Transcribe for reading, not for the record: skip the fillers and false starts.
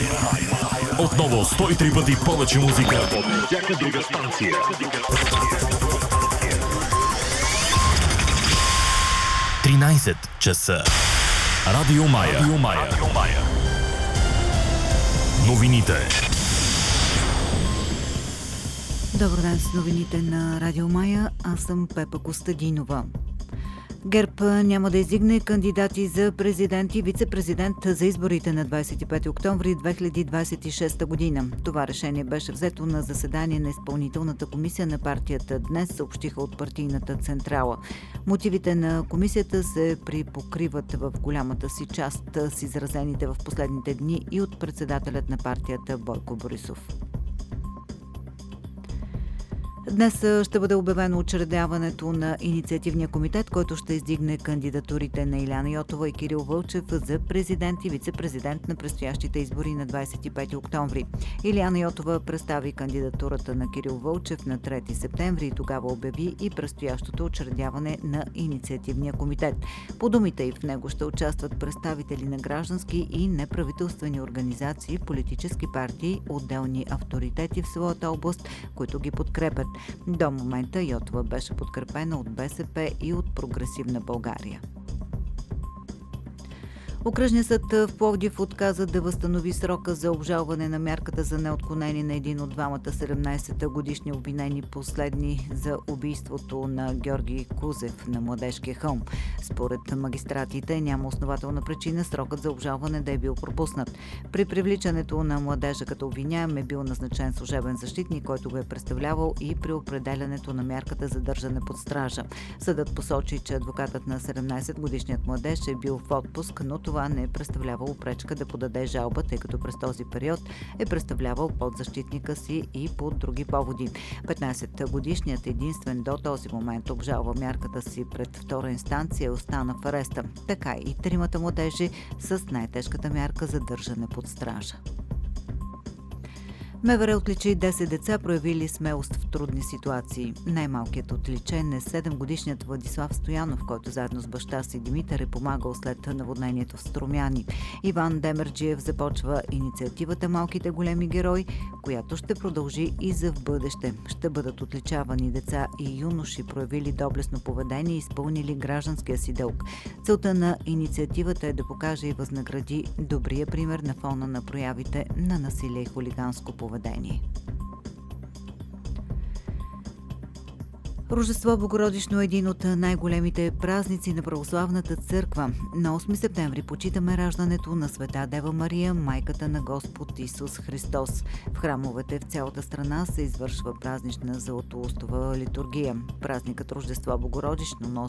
Отново 103 пъти повече музика от всяка друга станция. 13 часа. Радио Мая. Новините. Добър ден с новините на Радио Мая. Аз съм Пепа Костадинова. ГЕРБ няма да издигне кандидати за президент и вице-президент за изборите на 25 октомври 2026 година. Това решение беше взето на заседание на изпълнителната комисия на партията днес, съобщиха от партийната централа. Мотивите на комисията се припокриват в голямата си част с изразените в последните дни и от председателят на партията Бойко Борисов. Днес ще бъде обявено учредяването на инициативния комитет, който ще издигне кандидатурите на Илияна Йотова и Кирил Вълчев за президент и вице-президент на предстоящите избори на 25 октомври. Илияна Йотова представи кандидатурата на Кирил Вълчев на 3 септември и тогава обяви и предстоящото учредяване на инициативния комитет. По думите и в него ще участват представители на граждански и неправителствени организации, политически партии, отделни авторитети в своята област, които ги подкрепят. До момента Йотова беше подкрепена от БСП и от Прогресивна България. Окръжният съд в Пловдив отказа да възстанови срока за обжалване на мярката за неотклонение на един от двамата 17-годишни обвинени последни за убийството на Георги Кузев на Младежкия хълм. Според магистратите няма основателна причина срокът за обжалване да е бил пропуснат. При привличането на младежа като обвиняем е бил назначен служебен защитник, който го е представлявал и при определянето на мярката за държане под стража. Съдът посочи, че адвокатът на 17-годишният младеж е бил в отпуск, но това не е представлявало пречка да подаде жалба, тъй като през този период е представлявал подзащитника си и по други поводи. 15-годишният единствен до този момент обжалва мярката си пред втора инстанция и остана в ареста. Така и тримата младежи с най-тежката мярка за държане под стража. МВР отличи 10 деца, проявили смелост в трудни ситуации. Най-малкият отличен е 7-годишният Владислав Стоянов, който заедно с баща си Димитър е помагал след наводнението в Струмяни. Иван Демерджиев започва инициативата "Малките големи герои", която ще продължи и за в бъдеще. Ще бъдат отличавани деца и юноши, проявили доблестно поведение и изпълнили гражданския си дълг. Целта на инициативата е да покаже и възнагради добрия пример на фона на проявите на насилие и хулиганско поведение. Рождество Богородично е един от най-големите празници на православната църква. На 8 септември почитаме раждането на Света Дева Мария, майката на Господ Исус Христос. В храмовете в цялата страна се извършва празнична златоустова литургия. Празникът Рождество Богородично